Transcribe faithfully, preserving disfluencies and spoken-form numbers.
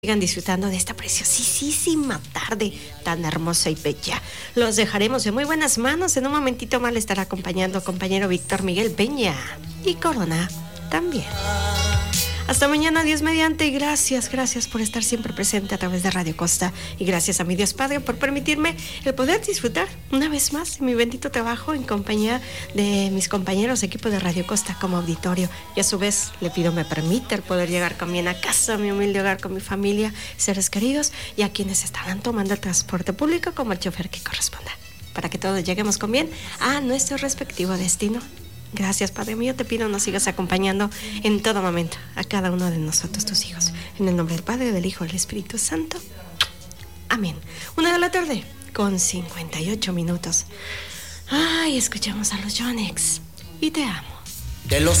Sigan disfrutando de esta preciosísima tarde tan hermosa y bella. Los dejaremos en muy buenas manos. En un momentito más le estará acompañando compañero Víctor Miguel Peña y Corona también. Hasta mañana, Dios mediante, y gracias, gracias por estar siempre presente a través de Radio Costa, y gracias a mi Dios Padre por permitirme el poder disfrutar una vez más de mi bendito trabajo en compañía de mis compañeros, equipo de Radio Costa como auditorio, y a su vez le pido me permita el poder llegar con bien a casa, a mi humilde hogar, con mi familia, seres queridos, y a quienes estarán tomando el transporte público como el chofer que corresponda, para que todos lleguemos con bien a nuestro respectivo destino. Gracias, Padre mío, te pido nos sigas acompañando en todo momento a cada uno de nosotros, tus hijos. En el nombre del Padre, del Hijo y del Espíritu Santo. Amén. Una de la tarde con cincuenta y ocho minutos. Ay, escuchamos a los Yonex y te amo. De los